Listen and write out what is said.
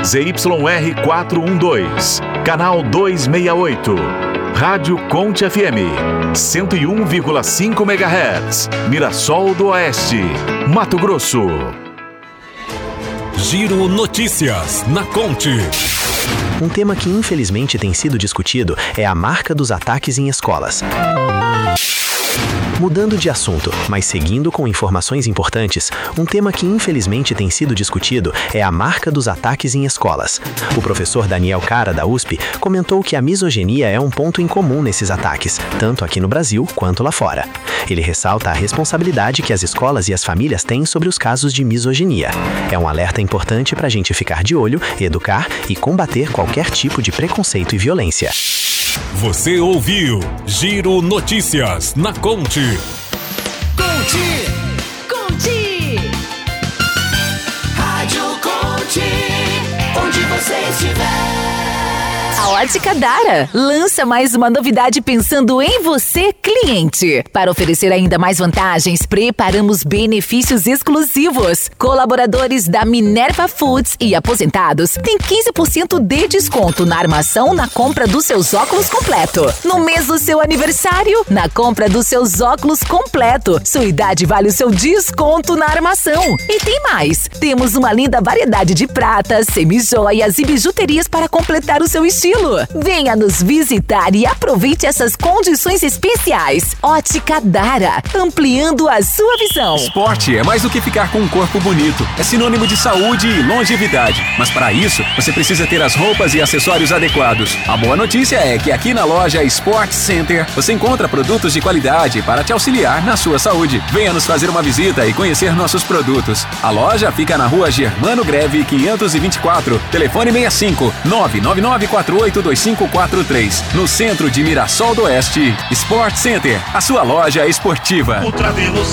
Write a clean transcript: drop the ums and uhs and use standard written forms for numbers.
ZYR 412, canal 268. Rádio Conte FM, 101,5 MHz, Mirassol do Oeste, Mato Grosso. Giro Notícias na Conte. Um tema que infelizmente tem sido discutido é a marca dos ataques em escolas. Mudando de assunto, mas seguindo com informações importantes, um tema que infelizmente tem sido discutido é a marca dos ataques em escolas. O professor Daniel Cara, da USP, comentou que a misoginia é um ponto em comum nesses ataques, tanto aqui no Brasil quanto lá fora. Ele ressalta a responsabilidade que as escolas e as famílias têm sobre os casos de misoginia. É um alerta importante para a gente ficar de olho, educar e combater qualquer tipo de preconceito e violência. Você ouviu Giro Notícias na Conte. Conte! Rádio Conte, onde você estiver. A Ótica Dara lança mais uma novidade pensando em você, cliente. Para oferecer ainda mais vantagens, preparamos benefícios exclusivos. Colaboradores da Minerva Foods e aposentados têm 15% de desconto na armação na compra dos seus óculos completo. No mês do seu aniversário, na compra dos seus óculos completo, sua idade vale o seu desconto na armação. E tem mais, temos uma linda variedade de pratas, semijoias e bijuterias para completar o seu estilo. Venha nos visitar e aproveite essas condições especiais. Ótica Dara, ampliando a sua visão. Esporte é mais do que ficar com um corpo bonito. É sinônimo de saúde e longevidade. Mas para isso, você precisa ter as roupas e acessórios adequados. A boa notícia é que aqui na loja Sport Center você encontra produtos de qualidade para te auxiliar na sua saúde. Venha nos fazer uma visita e conhecer nossos produtos. A loja fica na rua Germano Greve 524, telefone 65 999482543, no centro de Mirassol do Oeste. Sport Center, a sua loja esportiva. Ultra velocidade.